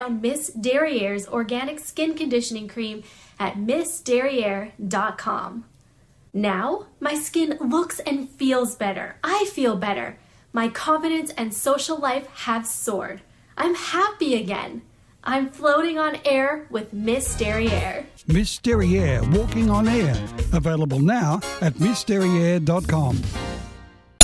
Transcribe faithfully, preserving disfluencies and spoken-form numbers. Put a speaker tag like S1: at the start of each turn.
S1: Miss Derriere's organic skin conditioning cream at miss derriere dot com. Now, my skin looks and feels better. I feel better. My confidence and social life have soared. I'm happy again. I'm floating on air with Miss Derriere.
S2: Miss Derriere, walking on air. Available now at miss derriere dot com.